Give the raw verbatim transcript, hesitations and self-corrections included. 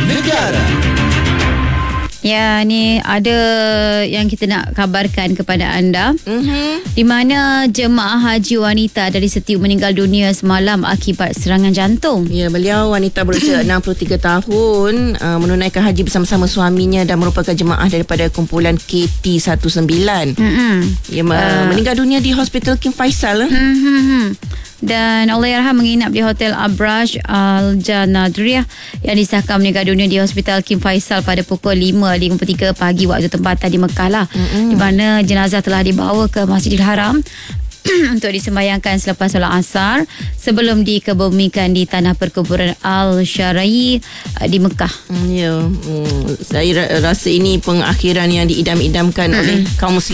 Negara. Ya, ni ada yang kita nak kabarkan kepada anda. Mm-hmm. Di mana jemaah haji wanita dari Setiu meninggal dunia semalam akibat serangan jantung. Ya, beliau wanita berusia enam puluh tiga tahun, uh, menunaikan haji bersama-sama suaminya dan merupakan jemaah daripada kumpulan K T sembilan belas. Mm-hmm. Ia uh, meninggal dunia di Hospital King Faisal. Mm-hmm. Dan Allahyarham menginap di Hotel Abraj Al-Janadriyah yang disahkan meninggal dunia di Hospital King Faisal pada pukul lima lima puluh tiga pagi waktu tempatan di Mekah lah. Mm-hmm. Di mana jenazah telah dibawa ke Masjidil Haram untuk disembayangkan selepas solat asar sebelum dikebumikan di tanah perkuburan Al-Syara'i di Mekah. Ya, hmm, saya rasa ini pengakhiran yang diidam-idamkan mm-hmm. oleh kaum muslim